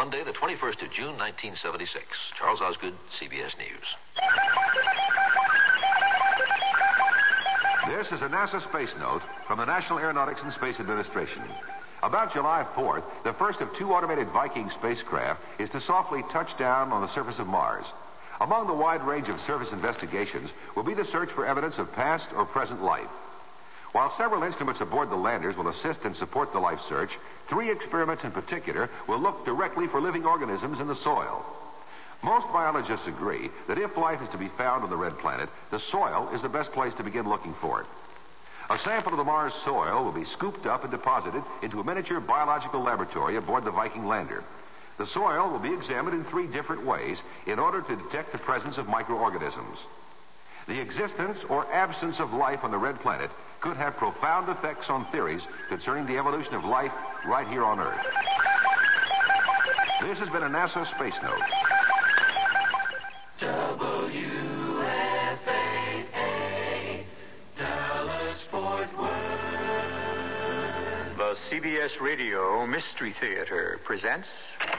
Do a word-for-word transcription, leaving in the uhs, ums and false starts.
Monday, the twenty-first of June, nineteen seventy-six. Charles Osgood, C B S News. This is a NASA space note from the National Aeronautics and Space Administration. About July fourth, the first of two automated Viking spacecraft is to softly touch down on the surface of Mars. Among the wide range of surface investigations will be the search for evidence of past or present life. While several instruments aboard the landers will assist and support the life search, three experiments in particular will look directly for living organisms in the soil. Most biologists agree that if life is to be found on the red planet, the soil is the best place to begin looking for it. A sample of the Mars soil will be scooped up and deposited into a miniature biological laboratory aboard the Viking lander. The soil will be examined in three different ways in order to detect the presence of microorganisms. The existence or absence of life on the red planet could have profound effects on theories concerning the evolution of life right here on Earth. This has been a NASA Space Note. W F A A, Dallas, Fort Worth. The C B S Radio Mystery Theater presents...